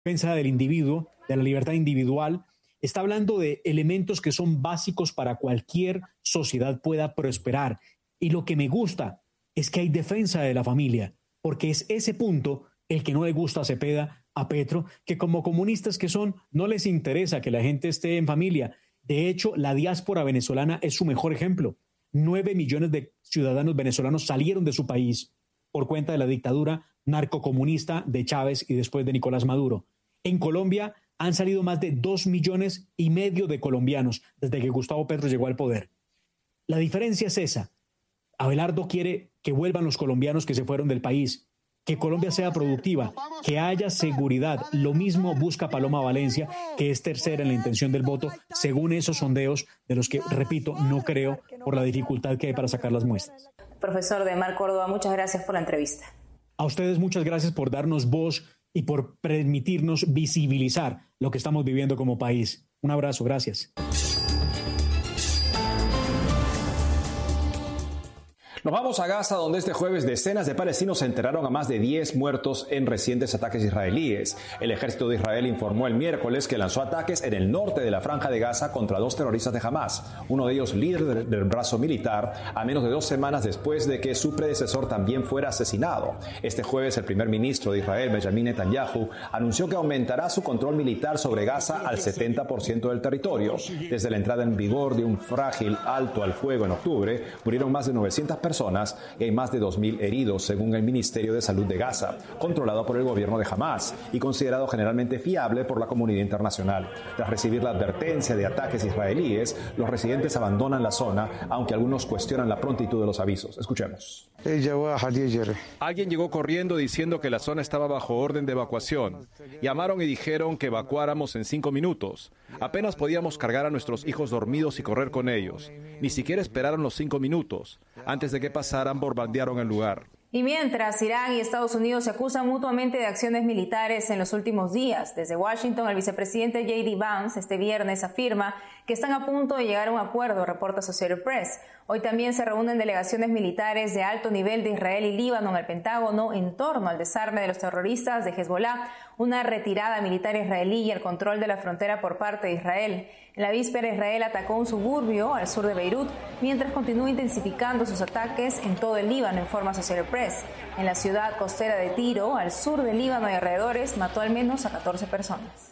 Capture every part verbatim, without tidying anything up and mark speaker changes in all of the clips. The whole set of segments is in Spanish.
Speaker 1: defensa del individuo, de la libertad individual. Está hablando de elementos que son básicos para cualquier sociedad pueda prosperar. Y lo que me gusta es que hay defensa de la familia, porque es ese punto el que no le gusta a Cepeda, a Petro, que como comunistas que son, no les interesa que la gente esté en familia. De hecho, la diáspora venezolana es su mejor ejemplo. Nueve millones de ciudadanos venezolanos salieron de su país por cuenta de la dictadura narcocomunista de Chávez y después de Nicolás Maduro. En Colombia han salido más de dos millones y medio de colombianos desde que Gustavo Petro llegó al poder. La diferencia es esa. Abelardo quiere que vuelvan los colombianos que se fueron del país, que Colombia sea productiva, que haya seguridad. Lo mismo busca Paloma Valencia, que es tercera en la intención del voto, según esos sondeos de los que, repito, no creo por la dificultad que hay para sacar las muestras.
Speaker 2: Profesor Demar Córdoba, muchas gracias por la entrevista.
Speaker 1: A ustedes muchas gracias por darnos voz y por permitirnos visibilizar lo que estamos viviendo como país. Un abrazo, gracias.
Speaker 3: Nos vamos a Gaza, donde este jueves decenas de palestinos se enteraron a más de diez muertos en recientes ataques israelíes. El ejército de Israel informó el miércoles que lanzó ataques en el norte de la franja de Gaza contra dos terroristas de Hamás, uno de ellos líder del brazo militar, a menos de dos semanas después de que su predecesor también fuera asesinado. Este jueves, el primer ministro de Israel, Benjamin Netanyahu, anunció que aumentará su control militar sobre Gaza al setenta por ciento del territorio. Desde la entrada en vigor de un frágil alto al fuego en octubre, murieron más de novecientas personas. personas y hay más de dos mil heridos, según el Ministerio de Salud de Gaza, controlado por el gobierno de Hamás y considerado generalmente fiable por la comunidad internacional. Tras recibir la advertencia de ataques israelíes, los residentes abandonan la zona, aunque algunos cuestionan la prontitud de los avisos. Escuchemos.
Speaker 4: Alguien llegó corriendo diciendo que la zona estaba bajo orden de evacuación. Llamaron y dijeron que evacuáramos en cinco minutos. Apenas podíamos cargar a nuestros hijos dormidos y correr con ellos. Ni siquiera esperaron los cinco minutos. Antes de que pasaran, bombardearon el lugar.
Speaker 2: Y mientras Irán y Estados Unidos se acusan mutuamente de acciones militares en los últimos días, desde Washington el vicepresidente J D Vance este viernes afirma que están a punto de llegar a un acuerdo, reporta Associated Press. Hoy también se reúnen delegaciones militares de alto nivel de Israel y Líbano en el Pentágono en torno al desarme de los terroristas de Hezbollah, una retirada militar israelí y el control de la frontera por parte de Israel. En la víspera, Israel atacó un suburbio al sur de Beirut, mientras continúa intensificando sus ataques en todo el Líbano, informa Associated Press. En la ciudad costera de Tiro, al sur del Líbano y alrededores, mató al menos a catorce personas.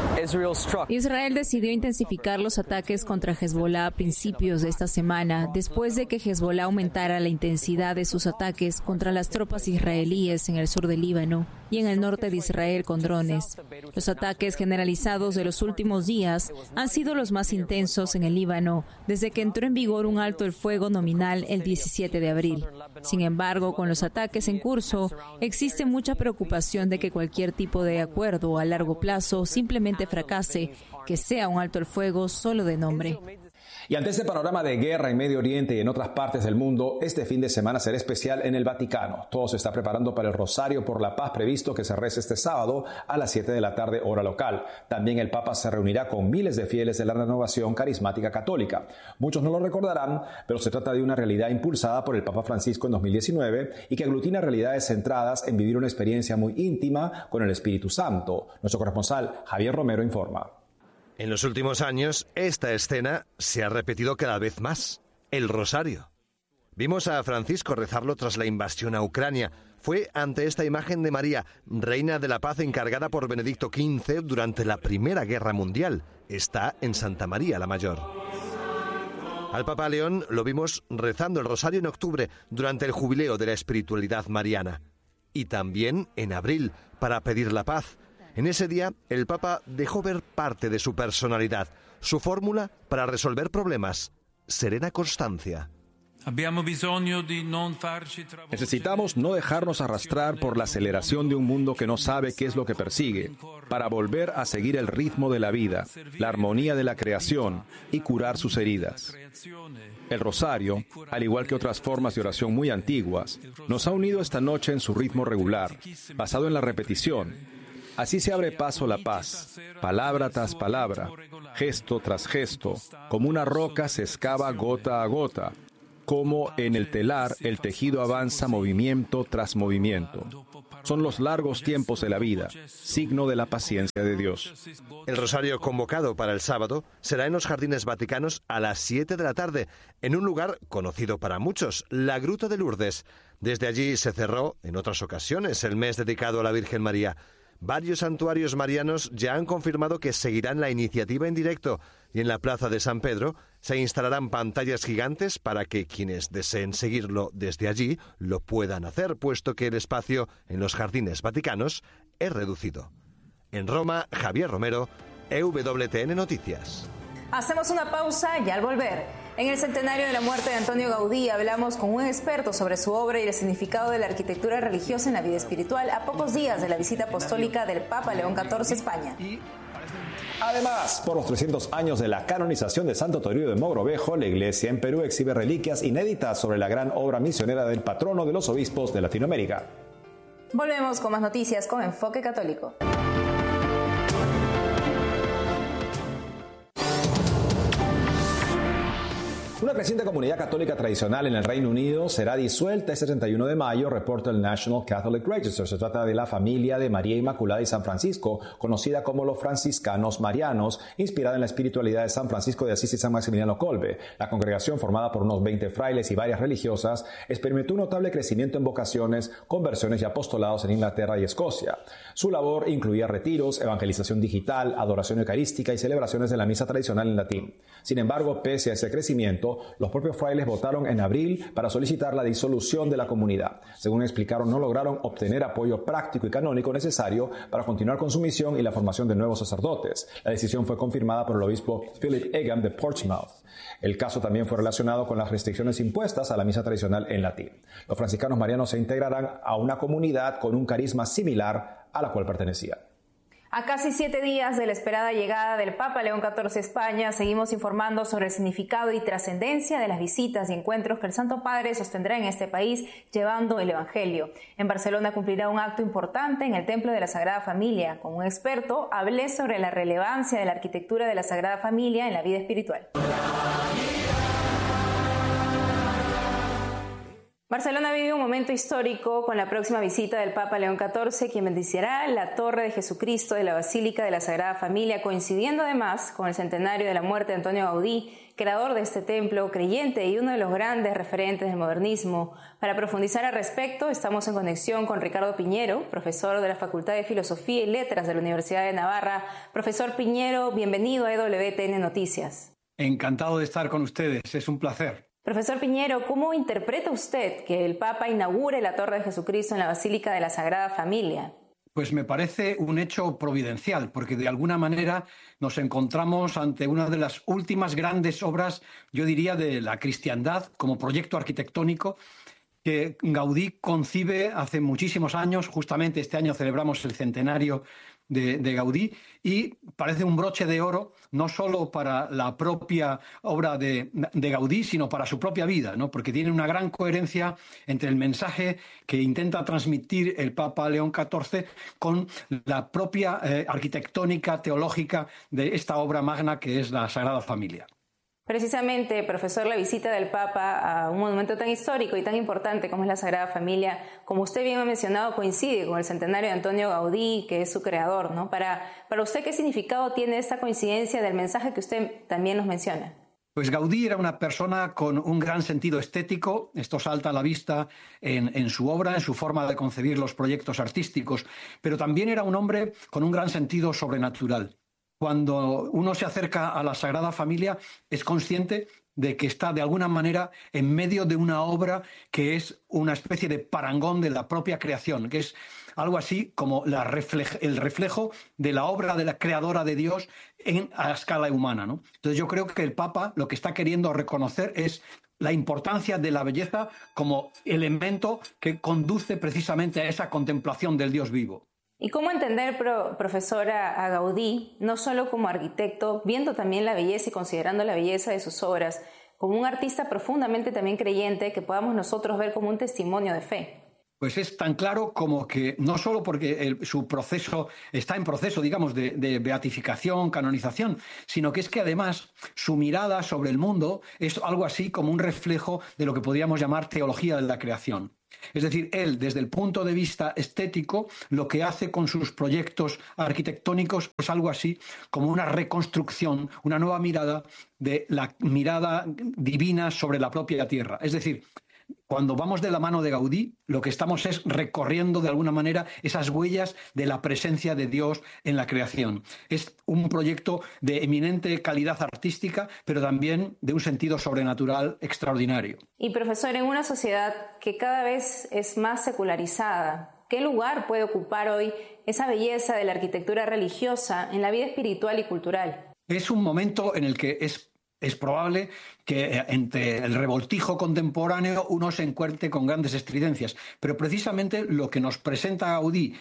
Speaker 5: Israel decidió intensificar los ataques contra Hezbollah a principios de esta semana, después de que Hezbollah aumentara la intensidad de sus ataques contra las tropas israelíes en el sur del Líbano y en el norte de Israel con drones. Los ataques generalizados de los últimos días han sido los más intensos en el Líbano desde que entró en vigor un alto el fuego nominal el diecisiete de abril. Sin embargo, con los ataques en curso, existe mucha preocupación de que cualquier tipo de acuerdo a largo plazo simplemente fracase, que sea un alto el fuego solo de nombre.
Speaker 3: Y ante este panorama de guerra en Medio Oriente y en otras partes del mundo, este fin de semana será especial en el Vaticano. Todo se está preparando para el Rosario por la Paz previsto que se rece este sábado a las siete de la tarde hora local. También el Papa se reunirá con miles de fieles de la Renovación Carismática Católica. Muchos no lo recordarán, pero se trata de una realidad impulsada por el Papa Francisco en dos mil diecinueve y que aglutina realidades centradas en vivir una experiencia muy íntima con el Espíritu Santo. Nuestro corresponsal Javier Romero informa.
Speaker 6: En los últimos años, esta escena se ha repetido cada vez más. El Rosario. Vimos a Francisco rezarlo tras la invasión a Ucrania. Fue ante esta imagen de María, reina de la paz encargada por Benedicto quince durante la Primera Guerra Mundial. Está en Santa María la Mayor. Al Papa León lo vimos rezando el Rosario en octubre durante el jubileo de la espiritualidad mariana. Y también en abril, para pedir la paz. En ese día, el Papa dejó ver parte de su personalidad, su fórmula para resolver problemas, serena constancia.
Speaker 4: Necesitamos no dejarnos arrastrar por la aceleración de un mundo que no sabe qué es lo que persigue, para volver a seguir el ritmo de la vida, la armonía de la creación y curar sus heridas. El rosario, al igual que otras formas de oración muy antiguas, nos ha unido esta noche en su ritmo regular, basado en la repetición. Así se abre paso la paz, palabra tras palabra, gesto tras gesto, como una roca se excava gota a gota, como en el telar el tejido avanza movimiento tras movimiento. son los largos tiempos de la vida, signo de la paciencia de Dios.
Speaker 6: El rosario convocado para el sábado será en los Jardines Vaticanos a las siete de la tarde, en un lugar conocido para muchos, la Gruta de Lourdes. Desde allí se cerró, en otras ocasiones, el mes dedicado a la Virgen María. Varios santuarios marianos ya han confirmado que seguirán la iniciativa en directo y en la Plaza de San Pedro se instalarán pantallas gigantes para que quienes deseen seguirlo desde allí lo puedan hacer, puesto que el espacio en los Jardines Vaticanos es reducido. En Roma, Javier Romero, E W T N Noticias.
Speaker 2: Hacemos una pausa y al volver, en el centenario de la muerte de Antonio Gaudí hablamos con un experto sobre su obra y el significado de la arquitectura religiosa en la vida espiritual a pocos días de la visita apostólica del Papa León catorce a España.
Speaker 3: Además, por los trescientos años de la canonización de Santo Toribio de Mogrovejo, la Iglesia en Perú exhibe reliquias inéditas sobre la gran obra misionera del patrono de los obispos de Latinoamérica.
Speaker 2: Volvemos con más noticias con Enfoque Católico.
Speaker 3: Una creciente comunidad católica tradicional en el Reino Unido será disuelta este treinta y uno de mayo, reporta el National Catholic Register. Se trata de la familia de María Inmaculada y San Francisco, conocida como los franciscanos marianos, inspirada en la espiritualidad de San Francisco de Asís y San Maximiliano Kolbe. La congregación, formada por unos veinte frailes y varias religiosas, experimentó un notable crecimiento en vocaciones, conversiones y apostolados en Inglaterra y Escocia. Su labor incluía retiros, evangelización digital, adoración eucarística y celebraciones de la misa tradicional en latín. Sin embargo, pese a ese crecimiento, los propios frailes votaron en abril para solicitar la disolución de la comunidad. Según explicaron, no lograron obtener apoyo práctico y canónico necesario para continuar con su misión y la formación de nuevos sacerdotes. La decisión fue confirmada por el obispo Philip Egham de Portsmouth. El caso también fue relacionado con las restricciones impuestas a la misa tradicional en latín. Los franciscanos marianos se integrarán a una comunidad con un carisma similar a la cual pertenecían.
Speaker 2: A casi siete días de la esperada llegada del Papa León catorce a España, seguimos informando sobre el significado y trascendencia de las visitas y encuentros que el Santo Padre sostendrá en este país llevando el Evangelio. En Barcelona cumplirá un acto importante en el Templo de la Sagrada Familia. Con un experto hablé sobre la relevancia de la arquitectura de la Sagrada Familia en la vida espiritual. Barcelona vive un momento histórico con la próxima visita del Papa León catorce, quien bendecirá la Torre de Jesucristo de la Basílica de la Sagrada Familia, coincidiendo además con el centenario de la muerte de Antonio Gaudí, creador de este templo, creyente y uno de los grandes referentes del modernismo. Para profundizar al respecto, estamos en conexión con Ricardo Piñero, profesor de la Facultad de Filosofía y Letras de la Universidad de Navarra. Profesor Piñero, bienvenido a E W T N Noticias.
Speaker 7: Encantado de estar con ustedes, es un placer.
Speaker 2: Profesor Piñero, ¿cómo interpreta usted que el Papa inaugure la Torre de Jesucristo en la Basílica de la Sagrada Familia?
Speaker 7: Pues me parece un hecho providencial, porque de alguna manera nos encontramos ante una de las últimas grandes obras, yo diría, de la cristiandad como proyecto arquitectónico que Gaudí concibe hace muchísimos años. Justamente este año celebramos el centenario de, de Gaudí, y parece un broche de oro no solo para la propia obra de, de Gaudí, sino para su propia vida, ¿no? Porque tiene una gran coherencia entre el mensaje que intenta transmitir el Papa León catorce con la propia eh, arquitectónica teológica de esta obra magna que es la Sagrada Familia.
Speaker 2: Precisamente, profesor, la visita del Papa a un monumento tan histórico y tan importante como es la Sagrada Familia, como usted bien ha mencionado, coincide con el centenario de Antonio Gaudí, que es su creador, ¿no? Para, para usted, ¿qué significado tiene esta coincidencia del mensaje que usted también nos menciona?
Speaker 7: Pues Gaudí era una persona con un gran sentido estético. Esto salta a la vista en, en su obra, en su forma de concebir los proyectos artísticos, pero también era un hombre con un gran sentido sobrenatural. Cuando uno se acerca a la Sagrada Familia es consciente de que está de alguna manera en medio de una obra que es una especie de parangón de la propia creación, que es algo así como la refleja, el reflejo de la obra de la creadora de Dios en, a escala humana, ¿no? Entonces yo creo que el Papa lo que está queriendo reconocer es la importancia de la belleza como elemento que conduce precisamente a esa contemplación del Dios vivo.
Speaker 2: ¿Y cómo entender, pro, profesora, a Gaudí, no solo como arquitecto, viendo también la belleza y considerando la belleza de sus obras, como un artista profundamente también creyente que podamos nosotros ver como un testimonio de fe?
Speaker 7: Pues es tan claro como que no solo porque el, su proceso está en proceso, digamos, de, de beatificación, canonización, sino que es que además su mirada sobre el mundo es algo así como un reflejo de lo que podríamos llamar teología de la creación. Es decir, él, desde el punto de vista estético, lo que hace con sus proyectos arquitectónicos es algo así como una reconstrucción, una nueva mirada de la mirada divina sobre la propia tierra. Es decir, cuando vamos de la mano de Gaudí, lo que estamos es recorriendo de alguna manera esas huellas de la presencia de Dios en la creación. Es un proyecto de eminente calidad artística, pero también de un sentido sobrenatural extraordinario.
Speaker 2: Y profesor, en una sociedad que cada vez es más secularizada, ¿qué lugar puede ocupar hoy esa belleza de la arquitectura religiosa en la vida espiritual y cultural?
Speaker 7: Es un momento en el que es Es probable que entre el revoltijo contemporáneo uno se encuentre con grandes estridencias, pero precisamente lo que nos presenta Gaudí,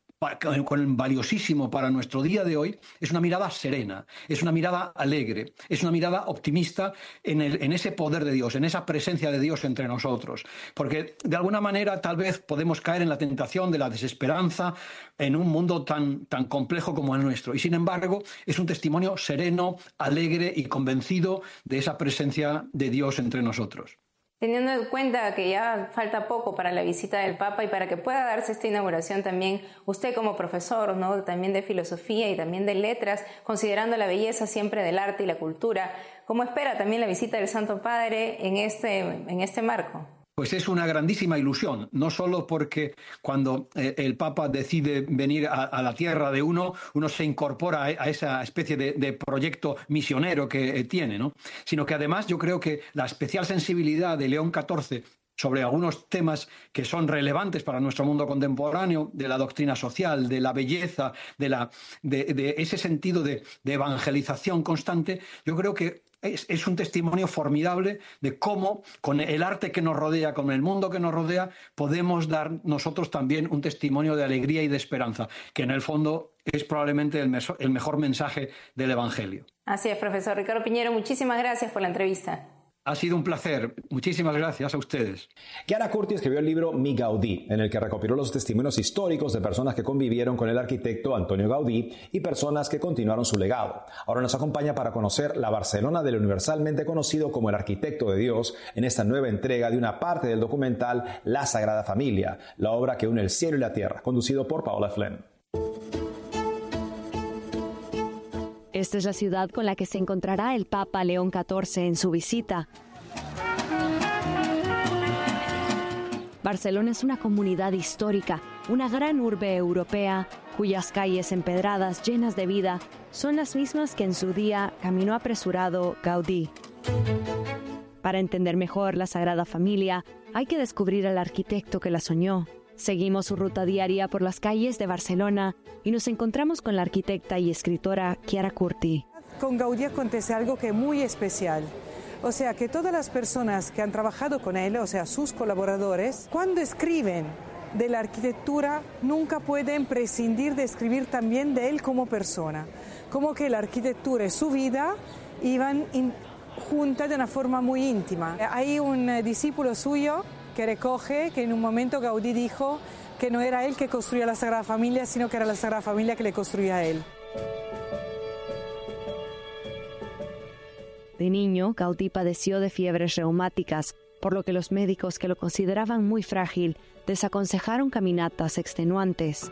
Speaker 7: con valiosísimo para nuestro día de hoy, es una mirada serena, es una mirada alegre, es una mirada optimista en, el, en ese poder de Dios, en esa presencia de Dios entre nosotros. Porque de alguna manera tal vez podemos caer en la tentación de la desesperanza en un mundo tan, tan complejo como el nuestro. Y sin embargo, es un testimonio sereno, alegre y convencido de esa presencia de Dios entre nosotros.
Speaker 2: Teniendo en cuenta que ya falta poco para la visita del Papa y para que pueda darse esta inauguración también, usted como profesor, ¿no?, también de filosofía y también de letras, considerando la belleza siempre del arte y la cultura, ¿cómo espera también la visita del Santo Padre en este, en este marco?
Speaker 7: Pues es una grandísima ilusión, no solo porque cuando eh, el Papa decide venir a, a la tierra de uno, uno se incorpora a, a esa especie de, de proyecto misionero que eh, tiene, ¿no?, sino que además yo creo que la especial sensibilidad de León catorce sobre algunos temas que son relevantes para nuestro mundo contemporáneo, de la doctrina social, de la belleza, de, la, de, de ese sentido de, de evangelización constante, yo creo que Es, es un testimonio formidable de cómo con el arte que nos rodea, con el mundo que nos rodea, podemos dar nosotros también un testimonio de alegría y de esperanza, que en el fondo es probablemente el, meso, el mejor mensaje del Evangelio.
Speaker 2: Así es, profesor Ricardo Piñero, muchísimas gracias por la entrevista.
Speaker 7: Ha sido un placer. Muchísimas gracias a ustedes.
Speaker 3: Chiara Curti escribió el libro Mi Gaudí, en el que recopiló los testimonios históricos de personas que convivieron con el arquitecto Antonio Gaudí y personas que continuaron su legado. Ahora nos acompaña para conocer la Barcelona del universalmente conocido como el arquitecto de Dios en esta nueva entrega de una parte del documental La Sagrada Familia, la obra que une el cielo y la tierra, conducido por Paola Flem.
Speaker 8: Esta es la ciudad con la que se encontrará el Papa León catorce en su visita. Barcelona es una comunidad histórica, una gran urbe europea, cuyas calles empedradas llenas de vida son las mismas que en su día caminó apresurado Gaudí. Para entender mejor la Sagrada Familia, hay que descubrir al arquitecto que la soñó. Seguimos su ruta diaria por las calles de Barcelona y nos encontramos con la arquitecta y escritora Chiara Curti.
Speaker 9: Con Gaudí acontece algo que es muy especial. O sea, que todas las personas que han trabajado con él, o sea, sus colaboradores, cuando escriben de la arquitectura, nunca pueden prescindir de escribir también de él como persona. Como que la arquitectura y su vida iban in, juntas de una forma muy íntima. Hay un eh, discípulo suyo que recoge que en un momento Gaudí dijo que no era él que construía la Sagrada Familia, sino que era la Sagrada Familia que le construía a él.
Speaker 8: De niño, Gaudí padeció de fiebres reumáticas, por lo que los médicos, que lo consideraban muy frágil, desaconsejaron caminatas extenuantes.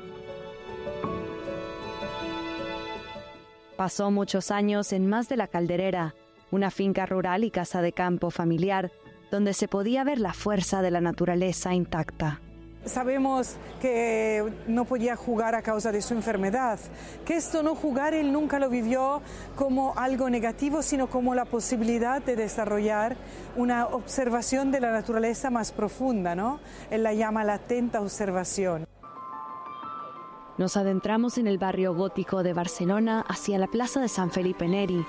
Speaker 8: Pasó muchos años en Mas de la Calderera, una finca rural y casa de campo familiar, donde se podía ver la fuerza de la naturaleza intacta.
Speaker 9: Sabemos que no podía jugar a causa de su enfermedad, que esto no jugar él nunca lo vivió como algo negativo, sino como la posibilidad de desarrollar una observación de la naturaleza más profunda, ¿no? Él la llama la atenta observación.
Speaker 8: Nos adentramos en el barrio gótico de Barcelona hacia la plaza de San Felipe Neri.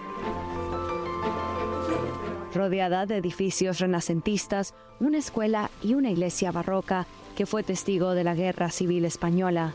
Speaker 8: Rodeada de edificios renacentistas, una escuela y una iglesia barroca que fue testigo de la Guerra Civil Española.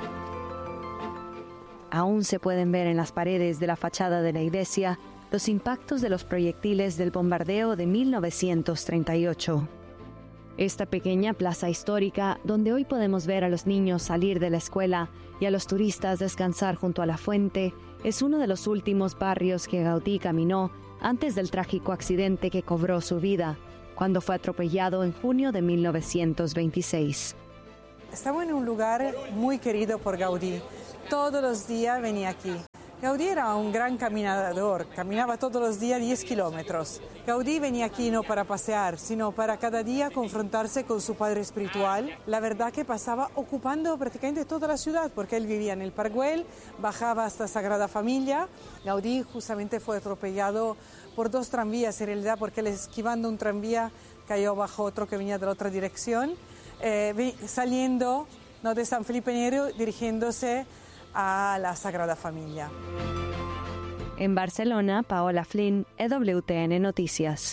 Speaker 8: Aún se pueden ver en las paredes de la fachada de la iglesia los impactos de los proyectiles del bombardeo de mil novecientos treinta y ocho. Esta pequeña plaza histórica, donde hoy podemos ver a los niños salir de la escuela y a los turistas descansar junto a la fuente, es uno de los últimos barrios que Gaudí caminó antes del trágico accidente que cobró su vida, cuando fue atropellado en junio de mil novecientos veintiséis.
Speaker 9: Estamos en un lugar muy querido por Gaudí. Todos los días venía aquí. Gaudí era un gran caminador, caminaba todos los días diez kilómetros. Gaudí venía aquí no para pasear, sino para cada día confrontarse con su padre espiritual. La verdad que pasaba ocupando prácticamente toda la ciudad, porque él vivía en el Parguel, bajaba hasta Sagrada Familia. Gaudí justamente fue atropellado por dos tranvías, en realidad, porque él esquivando un tranvía cayó bajo otro que venía de la otra dirección, eh, saliendo no, de San Felipe Neri, dirigiéndose a la Sagrada Familia.
Speaker 8: En Barcelona, Paola Flynn, E W T N Noticias.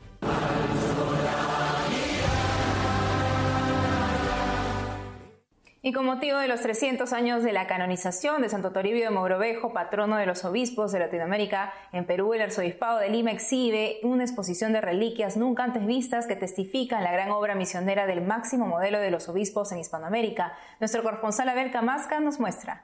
Speaker 2: Y con motivo de los trescientos años de la canonización de Santo Toribio de Mogrovejo, patrono de los obispos de Latinoamérica, en Perú el Arzobispado de Lima exhibe una exposición de reliquias nunca antes vistas que testifican la gran obra misionera del máximo modelo de los obispos en Hispanoamérica. Nuestro corresponsal Abel Camasca nos muestra.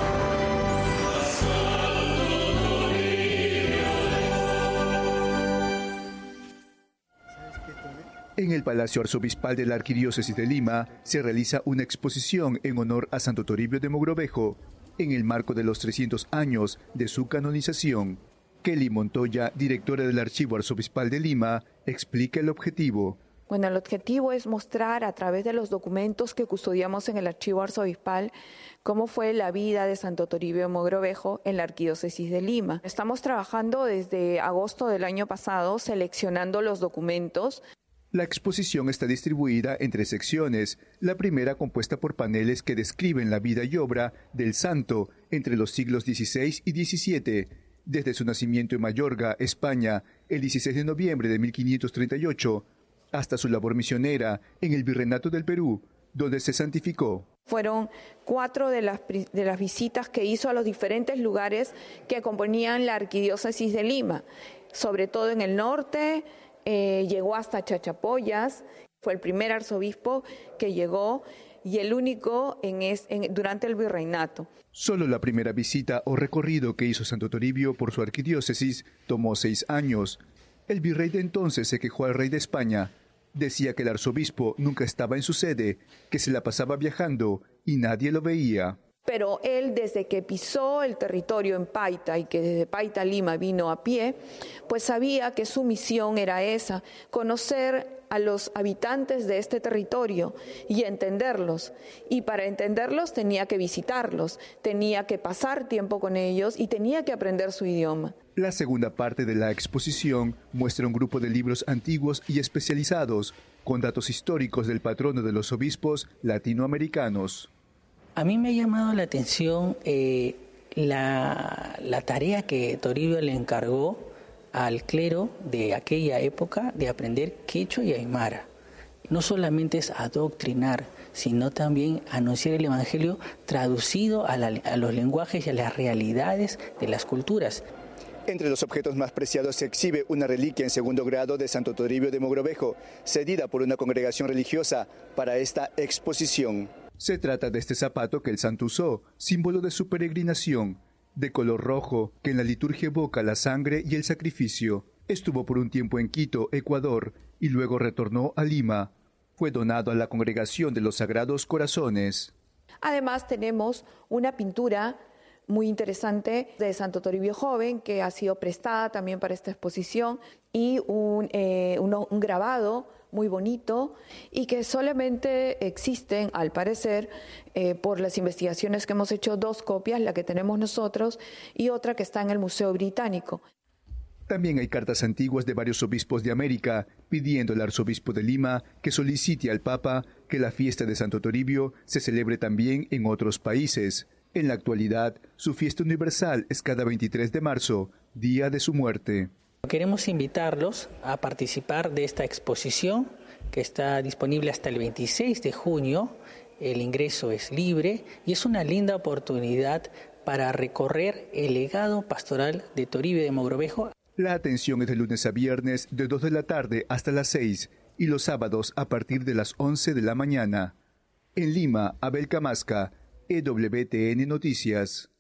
Speaker 10: En el Palacio Arzobispal de la Arquidiócesis de Lima se realiza una exposición en honor a Santo Toribio de Mogrovejo, en el marco de los trescientos años de su canonización. Kelly Montoya, directora del Archivo Arzobispal de Lima, explica el objetivo.
Speaker 11: Bueno, el objetivo es mostrar a través de los documentos que custodiamos en el Archivo Arzobispal cómo fue la vida de Santo Toribio de Mogrovejo en la Arquidiócesis de Lima. Estamos trabajando desde agosto del año pasado seleccionando los documentos.
Speaker 10: La exposición está distribuida en tres secciones, la primera compuesta por paneles que describen la vida y obra del santo entre los siglos dieciséis y diecisiete, desde su nacimiento en Mayorga, España, el dieciséis de noviembre de mil quinientos treinta y ocho, hasta su labor misionera en el Virreinato del Perú, donde se santificó.
Speaker 11: Fueron cuatro de las, de las visitas que hizo a los diferentes lugares que componían la Arquidiócesis de Lima, sobre todo en el norte. Eh, llegó hasta Chachapoyas, fue el primer arzobispo que llegó y el único en es, en, durante el virreinato.
Speaker 10: Solo la primera visita o recorrido que hizo Santo Toribio por su arquidiócesis tomó seis años. El virrey de entonces se quejó al rey de España. Decía que el arzobispo nunca estaba en su sede, que se la pasaba viajando y nadie lo veía.
Speaker 11: Pero él, desde que pisó el territorio en Paita y que desde Paita a Lima vino a pie, pues sabía que su misión era esa, conocer a los habitantes de este territorio y entenderlos. Y para entenderlos tenía que visitarlos, tenía que pasar tiempo con ellos y tenía que aprender su idioma.
Speaker 10: La segunda parte de la exposición muestra un grupo de libros antiguos y especializados, con datos históricos del patrono de los obispos latinoamericanos.
Speaker 12: A mí me ha llamado la atención eh, la, la tarea que Toribio le encargó al clero de aquella época de aprender quechua y aymara. No solamente es adoctrinar, sino también anunciar el Evangelio traducido a, la, a los lenguajes y a las realidades de las culturas.
Speaker 10: Entre los objetos más preciados se exhibe una reliquia en segundo grado de Santo Toribio de Mogrovejo, cedida por una congregación religiosa para esta exposición. Se trata de este zapato que el santo usó, símbolo de su peregrinación, de color rojo, que en la liturgia evoca la sangre y el sacrificio. Estuvo por un tiempo en Quito, Ecuador, y luego retornó a Lima. Fue donado a la Congregación de los Sagrados Corazones.
Speaker 11: Además tenemos una pintura muy interesante de Santo Toribio Joven, que ha sido prestada también para esta exposición, y un, eh, un, un grabado muy bonito y que solamente existen, al parecer, eh, por las investigaciones que hemos hecho, dos copias, la que tenemos nosotros y otra que está en el Museo Británico.
Speaker 10: También hay cartas antiguas de varios obispos de América pidiendo al arzobispo de Lima que solicite al Papa que la fiesta de Santo Toribio se celebre también en otros países. En la actualidad, su fiesta universal es cada veintitrés de marzo, día de su muerte.
Speaker 12: Queremos invitarlos a participar de esta exposición que está disponible hasta el veintiséis de junio. El ingreso es libre y es una linda oportunidad para recorrer el legado pastoral de Toribio de Mogrovejo.
Speaker 10: La atención es de lunes a viernes de dos de la tarde hasta las seis y los sábados a partir de las once de la mañana. En Lima, Abel Camasca, E W T N Noticias.